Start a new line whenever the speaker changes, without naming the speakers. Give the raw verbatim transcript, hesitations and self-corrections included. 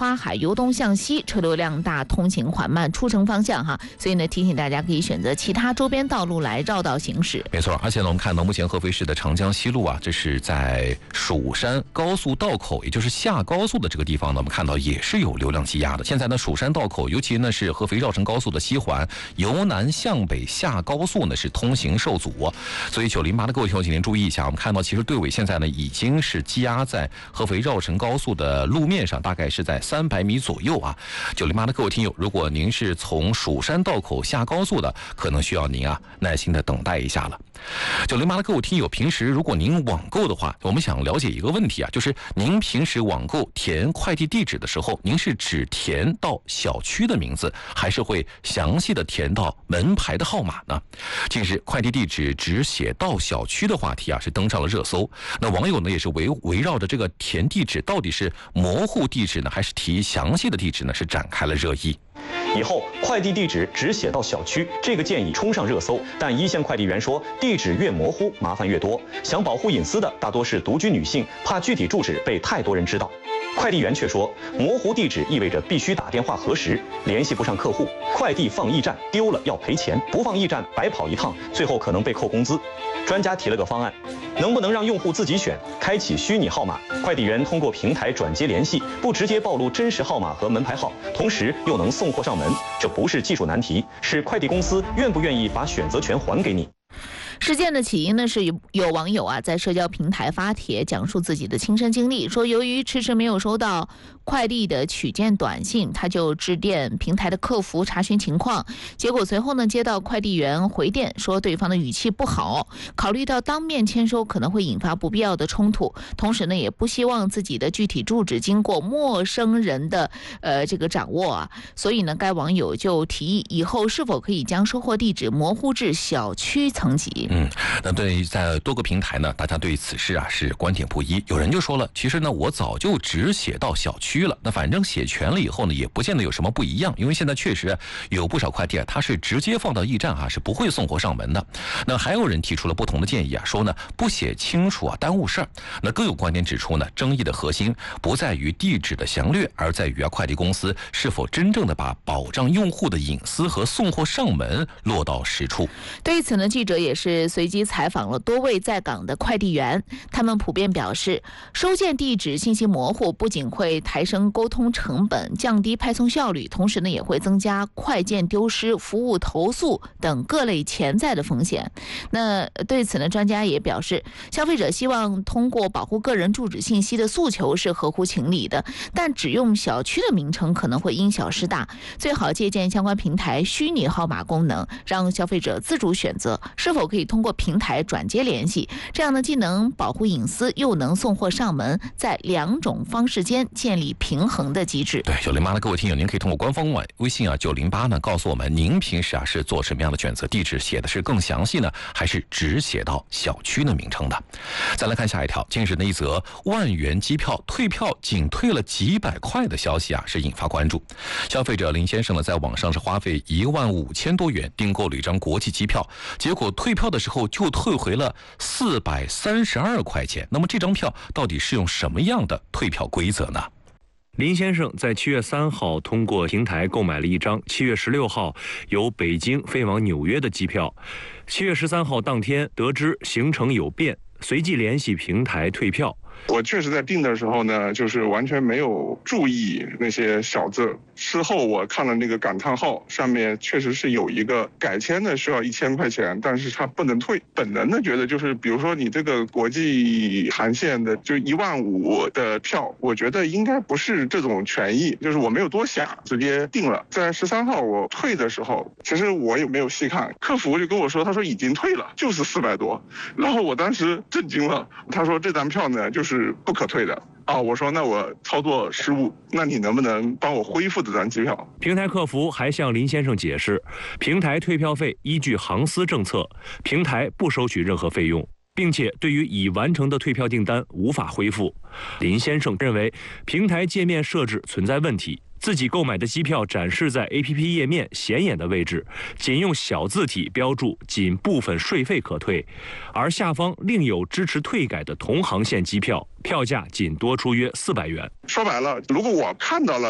花海由东向西，车流量大，通行缓慢，出城方向哈，所以呢提醒大家可以选择其他周边道路来绕道行驶。
没错，而且呢我们看到目前合肥市的长江西路啊，这是在蜀山高速道口，也就是下高速的这个地方呢，我们看到也是有流量积压的。现在呢蜀山道口，尤其呢是合肥绕城高速的西环由南向北下高速呢是通行受阻，所以九零八的各位听众请您注意一下，我们看到其实队尾现在呢已经是积压在合肥绕城高速的路面上，大概是在三百米左右啊。九零八的各位听友，如果您是从蜀山道口下高速的，可能需要您啊耐心的等待一下了。九零八的各位听友，平时如果您网购的话，我们想了解一个问题啊，就是您平时网购填快递地址的时候，您是只填到小区的名字，还是会详细的填到门牌的号码呢？近日，快递地址只写到小区的话题啊是登上了热搜。那网友呢也是围围绕着这个填地址到底是模糊地址呢，还是提详细的地址呢，是展开了热议。
以后快递地址只写到小区，这个建议冲上热搜，但一线快递员说，地址越模糊，麻烦越多。想保护隐私的大多是独居女性，怕具体住址被太多人知道。快递员却说，模糊地址意味着必须打电话核实，联系不上客户，快递放驿站丢了要赔钱，不放驿站白跑一趟，最后可能被扣工资。专家提了个方案，能不能让用户自己选，开启虚拟号码，快递员通过平台转接联系，不直接暴露真实号码和门牌号，同时又能送货上门？这不是技术难题，是快递公司愿不愿意把选择权还给你。
事件的起因呢是有有网友啊在社交平台发帖讲述自己的亲身经历，说由于迟迟没有收到快递的取件短信，他就致电平台的客服查询情况，结果随后呢接到快递员回电说对方的语气不好，考虑到当面签收可能会引发不必要的冲突，同时呢也不希望自己的具体住址经过陌生人的呃这个掌握啊，所以呢该网友就提议以后是否可以将收货地址模糊至小区层级。
嗯，那对于在多个平台呢，大家对此事啊是观点不一。有人就说了，其实呢我早就只写到小区了，那反正写全了以后呢，也不见得有什么不一样，因为现在确实有不少快递啊，它是直接放到驿站啊，是不会送货上门的。那还有人提出了不同的建议啊，说呢不写清楚啊耽误事儿。那更有观点指出呢，争议的核心不在于地址的详略，而在于啊快递公司是否真正的把保障用户的隐私和送货上门落到实处。
对此呢，记者也是随机采访了多位在岗的快递员，他们普遍表示，收件地址信息模糊不仅会抬升沟通成本，降低派送效率，同时呢也会增加快件丢失、服务投诉等各类潜在的风险。那对此呢，专家也表示，消费者希望通过保护个人住址信息的诉求是合乎情理的，但只用小区的名称可能会因小失大，最好借鉴相关平台虚拟号码功能，让消费者自主选择是否可以通过平台转接联系，这样呢既能保护隐私，又能送货上门，在两种方式间建立平衡的机制。
对，九零八的各位听友，您可以通过官方微信啊九零八呢告诉我们，您平时啊是做什么样的选择？地址写的是更详细呢，还是只写到小区的名称的？再来看下一条，近日的一则万元机票退票仅退了几百块的消息啊，是引发关注。消费者林先生呢在网上是花费一万五千多元订购了一张国际机票，结果退票的时候就退回了四百三十二块钱。那么这张票到底是用什么样的退票规则呢？
林先生在七月三号通过平台购买了一张七月十六号由北京飞往纽约的机票，七月十三号当天得知行程有变，随即联系平台退票。
我确实在订的时候呢，就是完全没有注意那些小字。事后我看了那个感叹号，上面确实是有一个改签的需要一千块钱，但是它不能退。本能的觉得就是，比如说你这个国际航线的就一万五的票，我觉得应该不是这种权益，就是我没有多想，直接订了。在十三号我退的时候，其实我也没有细看，客服就跟我说，他说已经退了，就是四百多。然后我当时震惊了，他说这张票呢就是不可退的。啊，我说那我操作失误，那你能不能帮我恢复这张机票？
平台客服还向林先生解释，平台退票费依据航司政策，平台不收取任何费用，并且对于已完成的退票订单无法恢复。林先生认为平台界面设置存在问题，自己购买的机票展示在 A P P 页面显眼的位置，仅用小字体标注仅部分税费可退，而下方另有支持退改的同航线机票，票价仅多出约四百元。
说白了，如果我看到了